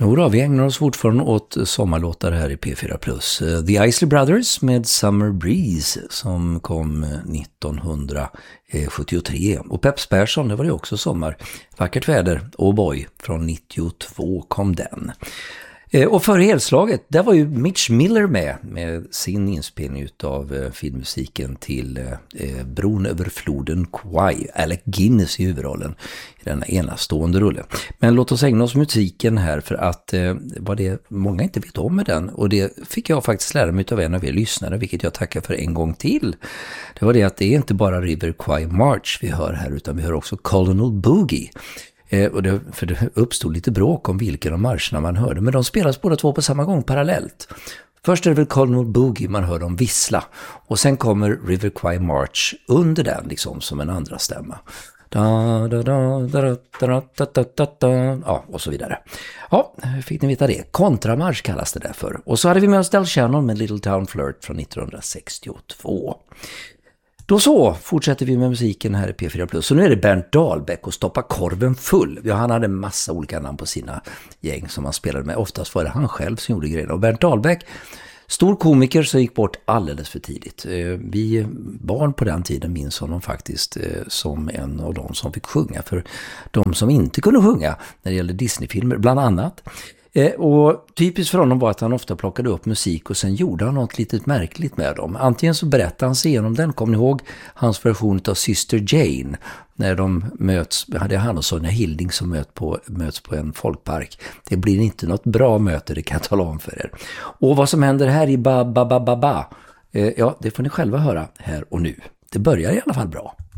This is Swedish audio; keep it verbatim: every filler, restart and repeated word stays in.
Jo då, vi ägnar oss fortfarande åt sommarlåtar här i P fyra plus. The Isley Brothers med Summer Breeze som kom nittonhundrasjuttiotre. Och Peps Persson, det var det också sommar. Vackert väder, oh boy, från nittiotvå kom den. Och före helslaget, där var ju Mitch Miller med med sin inspelning av eh, filmmusiken till eh, Bron över floden Kwai, Alec Guinness i huvudrollen i denna enastående rulle. Men låt oss ägna oss musiken här, för att eh, vad det många inte vet om med den, och det fick jag faktiskt lära mig av en av er lyssnare, vilket jag tackar för en gång till. Det var det att det är inte bara River Kwai March vi hör här, utan vi hör också Colonel Boogie. Eh, och det, för det uppstod lite bråk om vilken av marscherna man hörde, men de spelas båda två på samma gång parallellt. Först är det väl Colonel Boogie man hör dem vissla, och sen kommer River Kwai March under den liksom som en andra stämma. Da, da, da, da, da, da, da, da, da. Ja, och så vidare. Ja, fick ni veta det. Kontramarsch kallas det därför. Och så hade vi med oss Del Shannon med Little Town Flirt från nittonhundrasextiotvå. Då så fortsätter vi med musiken här i P fyra plus. Så nu är det Bernt Dahlbäck och Stoppa korven full. Ja, han hade en massa olika namn på sina gäng som han spelade med. Oftast var det han själv som gjorde grejerna. Och Bernt Dahlbäck, stor komiker, så gick bort alldeles för tidigt. Vi barn på den tiden minns honom faktiskt som en av de som fick sjunga för de som inte kunde sjunga när det gällde Disney-filmer bland annat. Eh, och typiskt för honom var att han ofta plockade upp musik och sen gjorde han något litet märkligt med dem. Antingen så berättade han sig igenom den, kommer ni ihåg hans version av Sister Jane, när de möts, det är han och Sonja Hilding som möts på, möts på en folkpark. Det blir inte något bra möte, det kan jag tala om för er. Och vad som händer här i Ba Ba Ba Ba Ba, eh, ja, det får ni själva höra här och nu. Det börjar i alla fall bra.